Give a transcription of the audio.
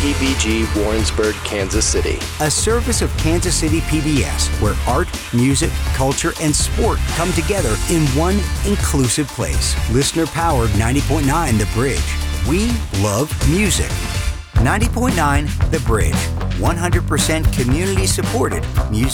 KPBG Warrensburg, Kansas City. A service of Kansas City PBS, where art, music, culture, and sport come together in one inclusive place. Listener-powered 90.9 The Bridge. We love music. 90.9 The Bridge. 100% community-supported music.